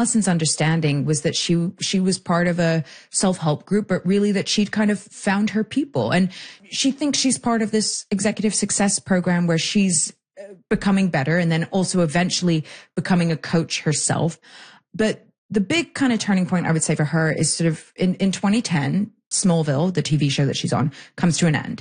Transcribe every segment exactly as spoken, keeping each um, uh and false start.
Allison's understanding was that she, she was part of a self-help group, but really that she'd kind of found her people. And she thinks she's part of this executive success program where she's becoming better and then also eventually becoming a coach herself. But the big kind of turning point I would say for her is sort of in, in twenty ten, Smallville, the T V show that she's on, comes to an end.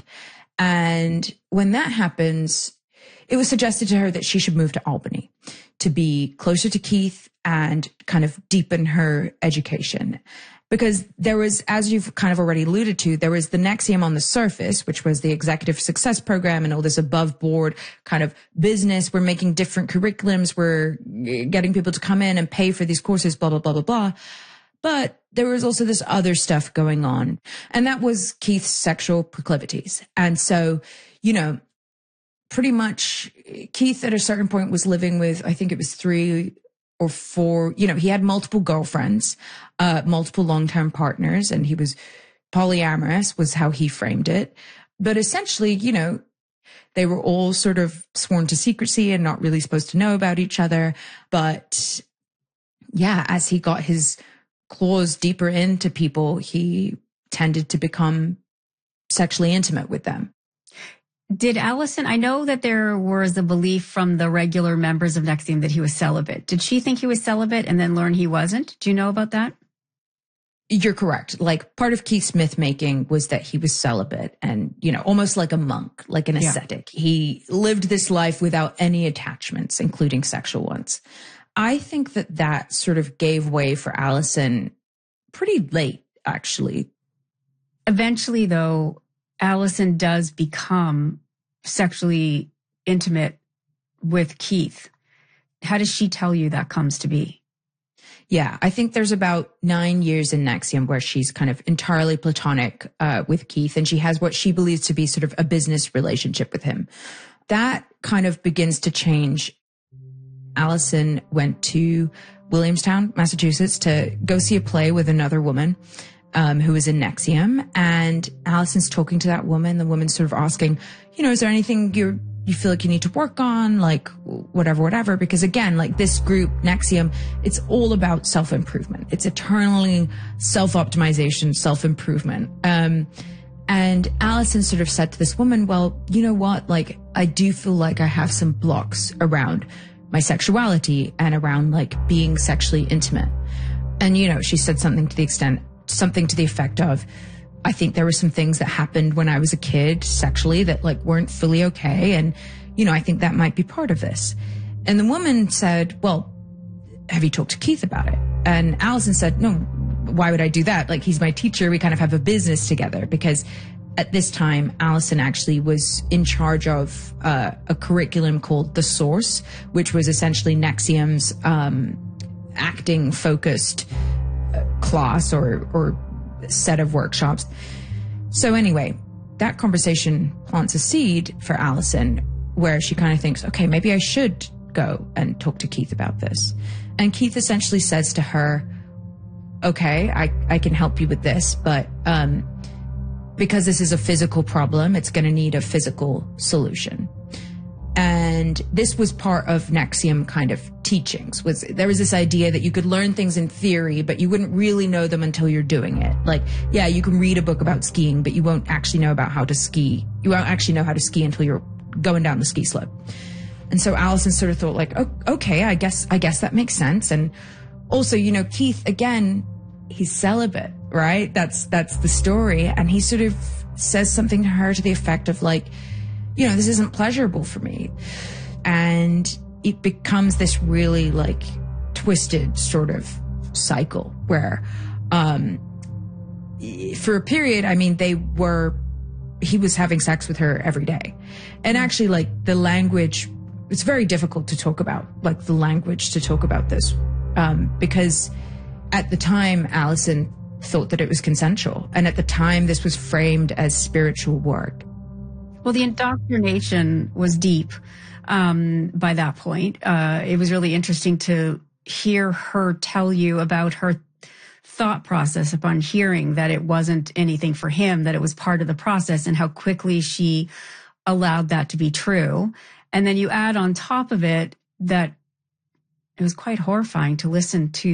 And when that happens, it was suggested to her that she should move to Albany to be closer to Keith and kind of deepen her education. Because there was, as you've kind of already alluded to, there was the N X I V M on the surface, which was the executive success program and all this above board kind of business. We're making different curriculums. We're getting people to come in and pay for these courses, blah, blah, blah, blah, blah. But there was also this other stuff going on. And that was Keith's sexual proclivities. And so, you know, pretty much Keith at a certain point was living with, I think it was three or four, you know, he had multiple girlfriends, uh, multiple long-term partners, and he was polyamorous was how he framed it. But essentially, you know, they were all sort of sworn to secrecy and not really supposed to know about each other. But yeah, as he got his claws deeper into people, he tended to become sexually intimate with them. Did Allison, I know that there was a belief from the regular members of N X I V M that he was celibate. Did she think he was celibate and then learn he wasn't? Do you know about that? You're correct. Like part of Keith's myth making was that he was celibate and, you know, almost like a monk, like an ascetic. Yeah. He lived this life without any attachments, including sexual ones. I think that that sort of gave way for Allison pretty late, actually. Eventually, though, Allison does become sexually intimate with Keith. How does she tell you that comes to be? Yeah, I think there's about nine years in N X I V M where she's kind of entirely platonic uh, with Keith, and she has what she believes to be sort of a business relationship with him. That kind of begins to change. Allison went to Williamstown, Massachusetts to go see a play with another woman um, who was in N X I V M. And Allison's talking to that woman. The woman's sort of asking, you know, is there anything you're, you feel like you need to work on? Like whatever, whatever. Because again, like this group, N X I V M, it's all about self-improvement. It's eternally self-optimization, self-improvement. Um, and Allison sort of said to this woman, well, you know what? Like, I do feel like I have some blocks around my sexuality and around like being sexually intimate. And, you know, she said something to the extent, something to the effect of, I think there were some things that happened when I was a kid sexually that like weren't fully okay. And, you know, I think that might be part of this. And the woman said, well, have you talked to Keith about it? And Allison said, no, why would I do that? Like, he's my teacher. We kind of have a business together, because at this time, Allison actually was in charge of uh, a curriculum called The Source, which was essentially N X I V M's um, acting focused uh, class or, or set of workshops. So anyway, that conversation plants a seed for Allison where she kind of thinks, okay, maybe I should go and talk to Keith about this. And Keith essentially says to her, okay, I, I can help you with this, but um, because this is a physical problem, it's going to need a physical solution. And this was part of N X I V M kind of teachings. Was there was this idea that you could learn things in theory, but you wouldn't really know them until you're doing it. Like, yeah, you can read a book about skiing, but you won't actually know about how to ski. You won't actually know how to ski until you're going down the ski slope. And so Allison sort of thought like, oh, okay, I guess, I guess that makes sense. And also, you know, Keith, again, he's celibate, right? That's, that's the story. And he sort of says something to her to the effect of like, you know, this isn't pleasurable for me. And it becomes this really like twisted sort of cycle where, um, for a period, I mean, they were, he was having sex with her every day. And actually like the language, it's very difficult to talk about, like the language to talk about this, um, because at the time, Allison thought that it was consensual. And at the time, this was framed as spiritual work. Well, the indoctrination was deep um, by that point. Uh, it was really interesting to hear her tell you about her thought process upon hearing that it wasn't anything for him, that it was part of the process, and how quickly she allowed that to be true. And then you add on top of it that it was quite horrifying to listen to